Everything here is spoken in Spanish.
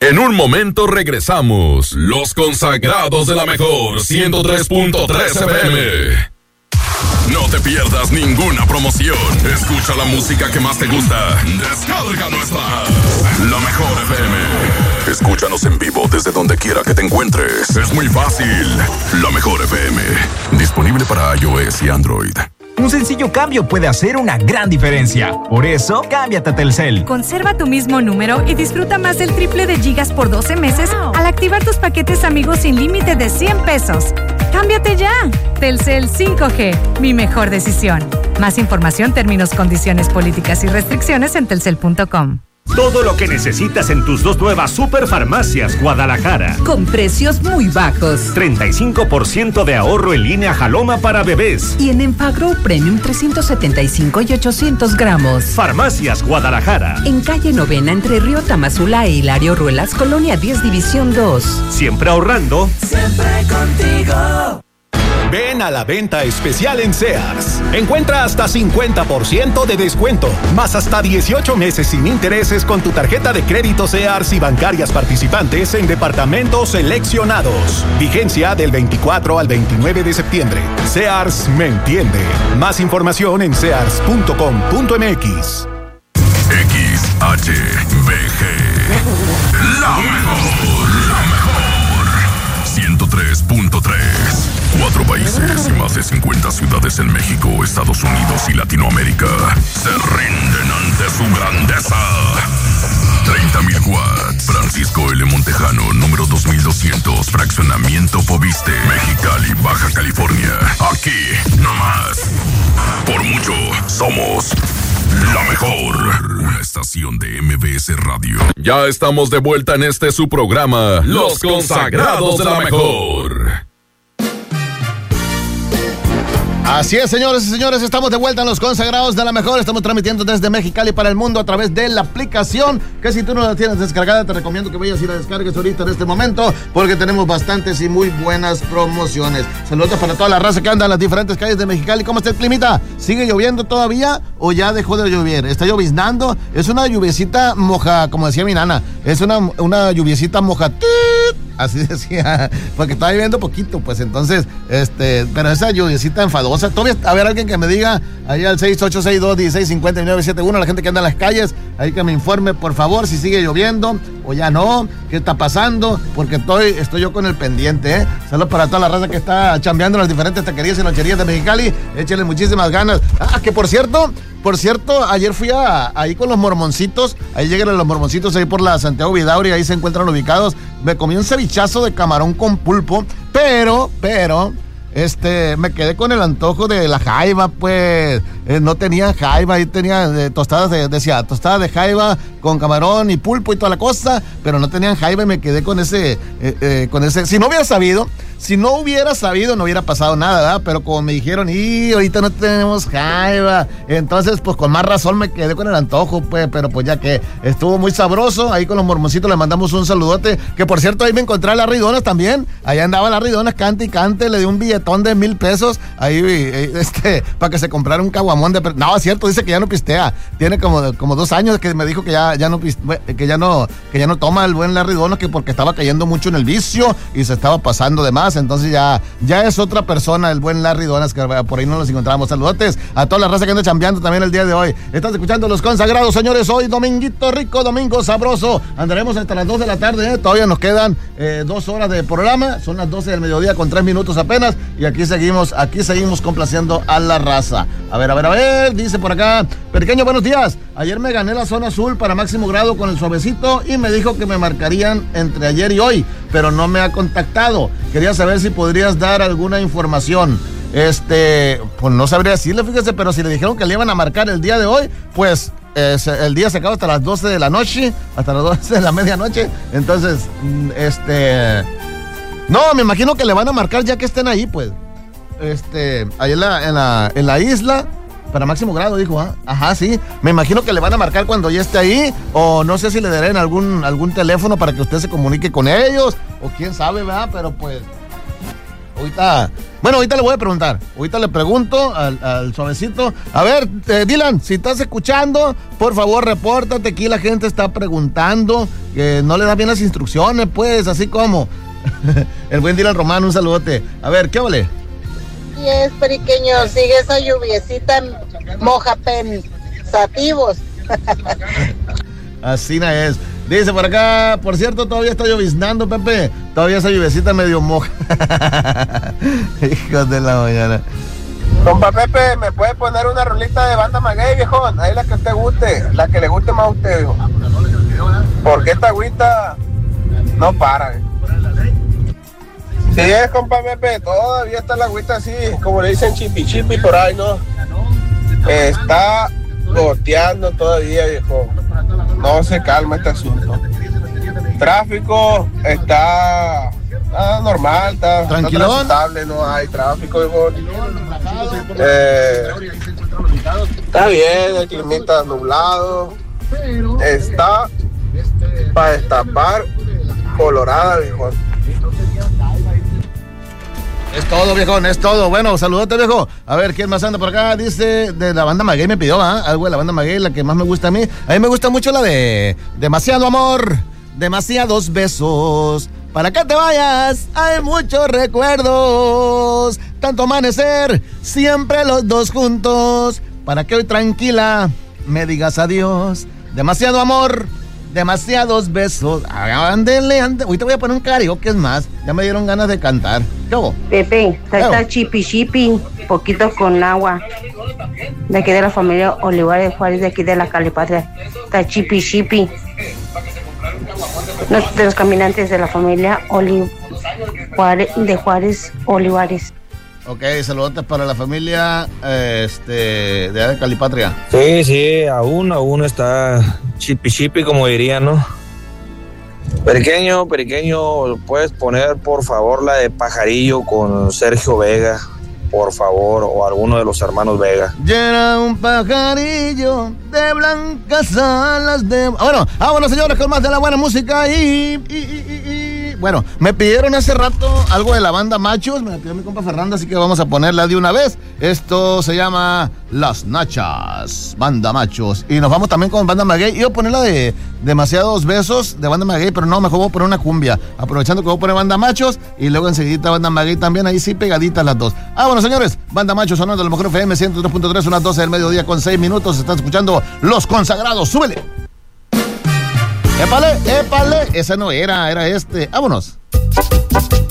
En un momento regresamos. Los consagrados de la mejor 103.3 FM. No te pierdas ninguna promoción. Escucha la música que más te gusta. Descarga nuestra app, La Mejor FM. Escúchanos en vivo desde donde quiera que te encuentres. Es muy fácil. La Mejor FM. Disponible para iOS y Android. Un sencillo cambio puede hacer una gran diferencia. Por eso, cámbiate a Telcel. Conserva tu mismo número y disfruta más del triple de gigas por 12 meses al activar tus paquetes amigos sin límite de 100 pesos. ¡Cámbiate ya! Telcel 5G, mi mejor decisión. Más información, términos, condiciones, políticas y restricciones en telcel.com. Todo lo que necesitas en tus dos nuevas Superfarmacias Guadalajara. Con precios muy bajos. 35% de ahorro en línea Jaloma para bebés. Y en Enfagrow Premium 375 y 800 gramos. Farmacias Guadalajara. En calle Novena entre Río Tamazula e Hilario Ruelas, Colonia 10 División 2. Siempre ahorrando. Siempre contigo. Ven a la venta especial en Sears. Encuentra hasta 50% de descuento, más hasta 18 meses sin intereses con tu tarjeta de crédito Sears y bancarias participantes en departamentos seleccionados. Vigencia del 24 al 29 de septiembre. Sears me entiende. Más información en sears.com.mx. XHBG. La mejor. 103.3. 4 países y más de 50 ciudades en México, Estados Unidos y Latinoamérica se rinden ante su grandeza. 30,000 watts. Francisco L. Montejano, número 2200, fraccionamiento Poviste, Mexicali, Baja California. Aquí, nomás. Por mucho, somos la mejor. Una estación de MBS Radio. Ya estamos de vuelta en este su programa, Los Consagrados de la Mejor. Así es, señores y señores, estamos de vuelta en Los Consagrados de la Mejor. Estamos transmitiendo desde Mexicali para el mundo a través de la aplicación, que si tú no la tienes descargada, te recomiendo que vayas y la descargues ahorita en este momento, porque tenemos bastantes y muy buenas promociones. Saludos para toda la raza que anda en las diferentes calles de Mexicali. ¿Cómo está el climita? ¿Sigue lloviendo todavía o ya dejó de llover? ¿Está lloviznando? Es una lluviecita moja, como decía mi nana. Es una lluviecita moja. Así decía, porque estaba lloviendo poquito, pues entonces, pero esa lluviecita enfadosa. Todavía, a ver, alguien que me diga, ahí al 6862-165971, la gente que anda en las calles, ahí que me informe, por favor, si sigue lloviendo o ya no, qué está pasando, porque estoy yo con el pendiente, ¿eh? Saludos para toda la raza que está chambeando en las diferentes taquerías y nocherías de Mexicali, échenle muchísimas ganas. Que por cierto, ayer fui ahí con los mormoncitos, ahí llegan los mormoncitos ahí por la Santiago Vidauri, ahí se encuentran ubicados. Me comí un cevichazo de camarón con pulpo, pero me quedé con el antojo de la jaiba, pues. No tenía jaiba, ahí tenía tostadas tostadas de jaiba con camarón y pulpo y toda la cosa, pero no tenían jaiba y me quedé con ese. Si no hubiera sabido, no hubiera pasado nada, ¿verdad? Pero como me dijeron, ahorita no tenemos jaiba, entonces pues con más razón me quedé con el antojo, pues, pero pues ya que estuvo muy sabroso, ahí con los mormoncitos le mandamos un saludote, que por cierto ahí me encontré a Larry Donas también, allá andaba Larry Donas, cante y cante, le di un billetón de 1,000 pesos, ahí, para que se comprara un caguamón no, es cierto, dice que ya no pistea, tiene como 2 años que me dijo que ya no toma el buen Larry Donas, que porque estaba cayendo mucho en el vicio y se estaba pasando de más. Entonces ya es otra persona, el buen Larry Donas, que por ahí no nos encontramos. Saludotes a toda la raza que anda chambeando también el día de hoy. Estás escuchando Los Consagrados, señores. Hoy dominguito rico, domingo sabroso. Andaremos hasta las 2 de la tarde, ¿eh? Todavía nos quedan 2 horas de programa. Son las 12 del mediodía con 3 minutos apenas. Y aquí seguimos complaciendo a la raza. A ver, dice por acá, Pequeño, buenos días. Ayer me gané la zona azul para máximo grado con el suavecito y me dijo que me marcarían entre ayer y hoy, pero no me ha contactado. Quería saber si podrías dar alguna información. Pues no sabría decirle, fíjese, pero si le dijeron que le iban a marcar el día de hoy, pues el día se acaba hasta las 12 de la noche, hasta las 12 de la medianoche. Entonces, no, me imagino que le van a marcar ya que estén ahí, pues. Ahí en la isla, para máximo grado, dijo, ¿ah? Ajá, sí. Me imagino que le van a marcar cuando ya esté ahí, o no sé si le darán algún teléfono para que usted se comunique con ellos, o quién sabe, ¿verdad? Pero pues, Ahorita le voy a preguntar. Ahorita le pregunto al suavecito. A ver, Dylan, si estás escuchando, por favor, repórtate. Aquí la gente está preguntando. Que no le da bien las instrucciones, pues, así como. El buen Dylan Román, un saludote. A ver, ¿qué vale? Y es periqueño, sigue esa lluviecita moja pensativos. Así no es. Dice por acá, por cierto, todavía está lloviznando, Pepe. Todavía esa lluviecita medio moja. Hijos de la mañana. Compa Pepe, ¿me puede poner una rolita de Banda Maguey, viejón? Ahí la que usted guste, la que le guste más a usted, viejo. Porque esta agüita no para, Sí es, compa Pepe, todavía está la agüita así, como le dicen chipi chipi por ahí, ¿no? Está goteando todavía, viejo. No se calma este asunto. Tráfico está normal, está transitable, no hay tráfico, viejo. Está bien, el clima está nublado. Está para destapar colorada, viejo. Es todo, viejón, es todo. Bueno, saludote, viejo. A ver, ¿quién más anda por acá? Dice, de la Banda Maguey me pidió, algo de la Banda Maguey, la que más me gusta a mí. A mí me gusta mucho la de Demasiado Amor, Demasiados Besos. Para que te vayas, hay muchos recuerdos. Tanto amanecer, siempre los dos juntos. Para que hoy tranquila me digas adiós. Demasiado amor, demasiados besos. Ándele. Ahorita voy a poner un karaoke, es más. Ya me dieron ganas de cantar. ¿Qué hago? Pepe, está chipi chipi, poquito con agua. De aquí de la familia Olivares Juárez, de aquí de la Calipatria. Está chipi chipi. De los caminantes de la familia de Juárez Olivares. Ok, saludos para la familia de Calipatria. Sí, aún está chipi, como dirían, ¿no? Periqueño, ¿puedes poner, por favor, la de Pajarillo con Sergio Vega, por favor, o alguno de los hermanos Vega? Llena un pajarillo de blancas alas de... Bueno, señores, con más de la buena música Bueno, me pidieron hace rato algo de la Banda Machos, me la pidió mi compa Fernando, así que vamos a ponerla de una vez. Esto se llama Las Nachas, Banda Machos. Y nos vamos también con Banda Maguey. Iba a ponerla de Demasiados Besos de Banda Maguey, pero no, mejor voy a poner una cumbia. Aprovechando que voy a poner Banda Machos y luego enseguida Banda Maguey también, ahí sí pegaditas las dos. Bueno, señores, Banda Machos sonando de la mejor FM 103.3, unas 12 del mediodía con 6 minutos. Están escuchando Los Consagrados, súbele. ¡Épale! Esa no era este. ¡Vámonos!